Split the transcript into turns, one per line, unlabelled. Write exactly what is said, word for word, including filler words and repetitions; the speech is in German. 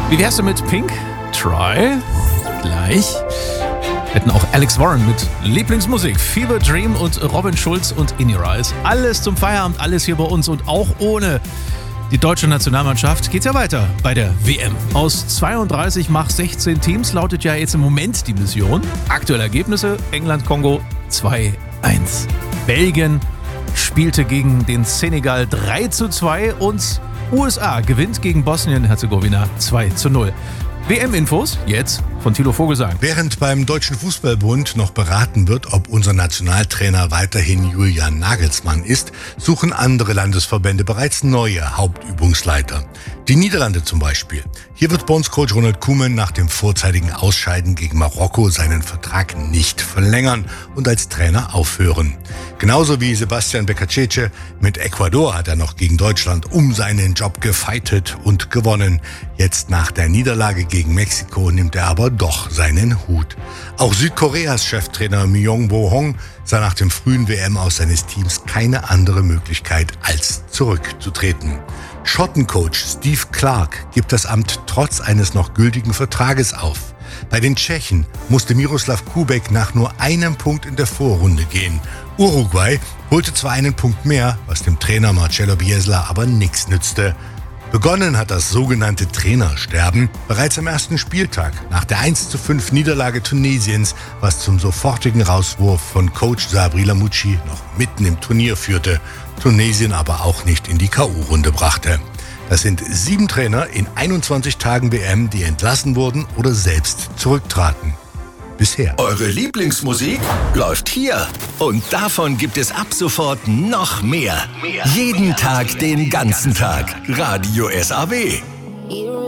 Wie wär's denn mit Pink? Try. Gleich. Hätten auch Alex Warren mit Lieblingsmusik, Fever Dream und Robin Schulz und In Your Eyes. Alles zum Feierabend, alles hier bei uns und auch ohne die deutsche Nationalmannschaft geht's ja weiter bei der W M. Aus zweiunddreißig mach sechzehn Teams lautet ja jetzt im Moment die Mission. Aktuelle Ergebnisse: England-Kongo zwei eins. Belgien spielte gegen den Senegal drei zu zwei und U S A gewinnt gegen Bosnien-Herzegowina zwei zu null. W M-Infos jetzt von Thilo Vogelsang.
Während beim Deutschen Fußballbund noch beraten wird, ob unser Nationaltrainer weiterhin Julian Nagelsmann ist, suchen andere Landesverbände bereits neue Hauptübungsleiter. Die Niederlande zum Beispiel. Hier wird Bondscoach Ronald Koeman nach dem vorzeitigen Ausscheiden gegen Marokko seinen Vertrag nicht verlängern und als Trainer aufhören. Genauso wie Sebastian Becacece. Mit Ecuador hat er noch gegen Deutschland um seinen Job gefeitet und gewonnen. Jetzt nach der Niederlage gegen Mexiko nimmt er aber doch seinen Hut. Auch Südkoreas Cheftrainer Myung-Woo Hong sah nach dem frühen W M-Aus seines Teams keine andere Möglichkeit, als zurückzutreten. Schottencoach Steve Clark gibt das Amt trotz eines noch gültigen Vertrages auf. Bei den Tschechen musste Miroslav Kubek nach nur einem Punkt in der Vorrunde gehen. Uruguay holte zwar einen Punkt mehr, was dem Trainer Marcelo Bielsa aber nichts nützte. Begonnen hat das sogenannte Trainersterben bereits am ersten Spieltag nach der eins zu fünf Niederlage Tunesiens, was zum sofortigen Rauswurf von Coach Sabri Lamouchi noch mitten im Turnier führte, Tunesien aber auch nicht in die K O-Runde brachte. Das sind sieben Trainer in einundzwanzig Tagen W M, die entlassen wurden oder selbst zurücktraten. Bisher.
Eure Lieblingsmusik läuft hier. Und davon gibt es ab sofort noch mehr. mehr Jeden mehr, Tag, mehr, den ganzen Tag. Tag. Radio S A W.